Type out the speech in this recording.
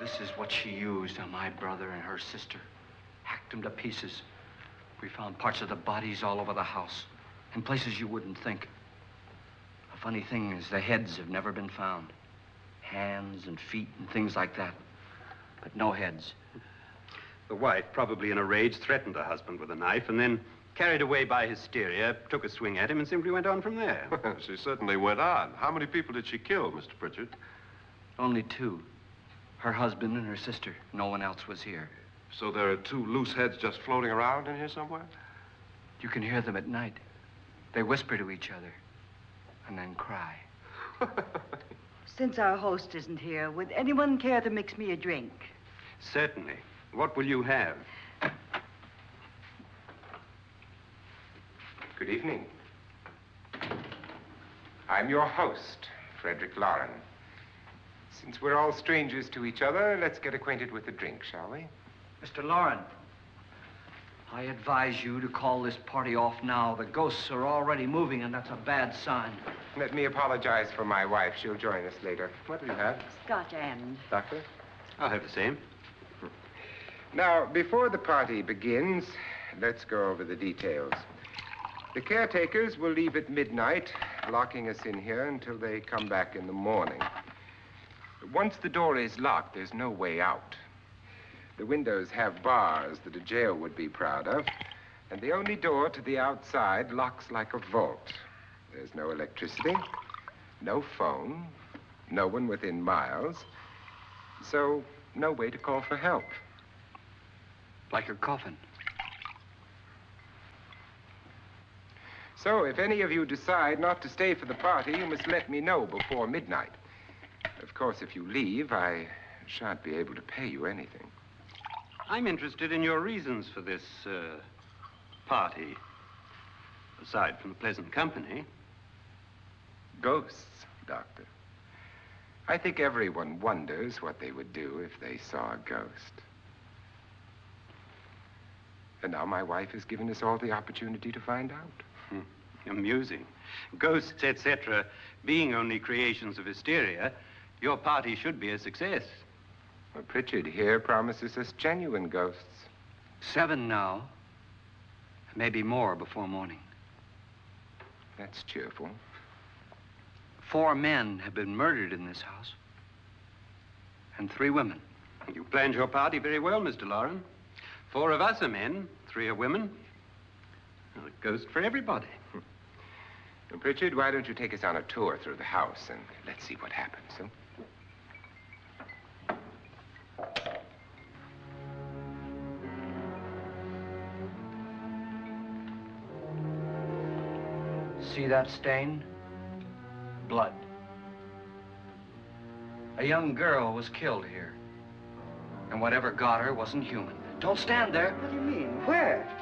This is what she used on my brother and her sister. Hacked them to pieces. We found parts of the bodies all over the house, in places you wouldn't think. The funny thing is the heads have never been found. Hands and feet and things like that, but no heads. The wife, probably in a rage, threatened her husband with a knife and then, carried away by hysteria, took a swing at him and simply went on from there. She certainly went on. How many people did she kill, Mr. Pritchard? Only two. Her husband and her sister. No one else was here. So there are two loose heads just floating around in here somewhere? You can hear them at night. They whisper to each other and then cry. Since our host isn't here, would anyone care to mix me a drink? Certainly. What will you have? Good evening. I'm your host, Frederick Loren. Since we're all strangers to each other, let's get acquainted with a drink, shall we? Mr. Loren, I advise you to call this party off now. The ghosts are already moving, and that's a bad sign. Let me apologize for my wife. She'll join us later. What do you have? Scotch and. Doctor? I'll have the same. Now, before the party begins, let's go over the details. The caretakers will leave at midnight, locking us in here until they come back in the morning. Once the door is locked, there's no way out. The windows have bars that a jail would be proud of, and the only door to the outside locks like a vault. There's no electricity, no phone, no one within miles, so no way to call for help. Like a coffin. So if any of you decide not to stay for the party, you must let me know before midnight. Of course, if you leave, I shan't be able to pay you anything. I'm interested in your reasons for this, party. Aside from the pleasant company. Ghosts, Doctor. I think everyone wonders what they would do if they saw a ghost. And now my wife has given us all the opportunity to find out. Amusing. Ghosts, etc., being only creations of hysteria, your party should be a success. Well, Pritchard here promises us genuine ghosts. 7 now. Maybe more before morning. That's cheerful. 4 men have been murdered in this house. And 3 women. You planned your party very well, Mr. Loren. 4 of us are men, 3 are women. Well, a ghost for everybody. Well, Pritchard, why don't you take us on a tour through the house and let's see what happens, huh? See that stain? Blood. A young girl was killed here. And whatever got her wasn't human. Don't stand there. What do you mean? Where?